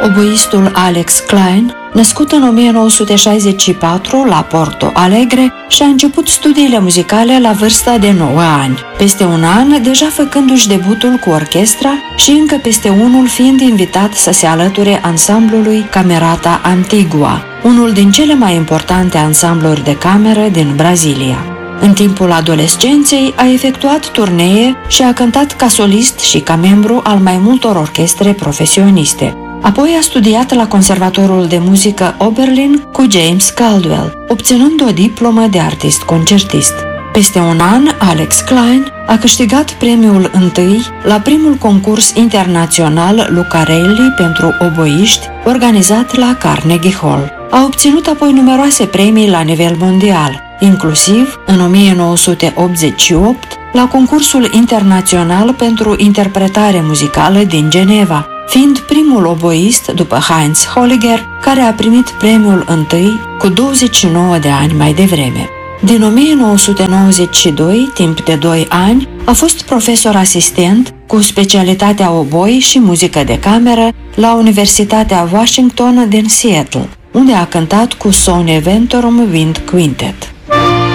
Oboistul Alex Klein, născut în 1964 la Porto Alegre, și-a început studiile muzicale la vârsta de 9 ani, peste un an deja făcându-și debutul cu orchestra și încă peste unul fiind invitat să se alăture ansamblului Camerata Antigua, unul din cele mai importante ansambluri de cameră din Brazilia. În timpul adolescenței a efectuat turnee și a cântat ca solist și ca membru al mai multor orchestre profesioniste. Apoi a studiat la Conservatorul de Muzică Oberlin cu James Caldwell, obținând o diplomă de artist concertist. Peste un an, Alex Klein a câștigat premiul întâi la primul concurs internațional Lucarelli pentru oboiști, organizat la Carnegie Hall. A obținut apoi numeroase premii la nivel mondial, inclusiv în 1988 la concursul internațional pentru interpretare muzicală din Geneva, fiind primul oboist după Heinz Holliger care a primit premiul întâi cu 29 de ani mai devreme. Din 1992, timp de 2 ani, a fost profesor asistent cu specialitatea oboi și muzică de cameră la Universitatea Washington din Seattle, unde a cântat cu Sony Ventorum Wind Quintet.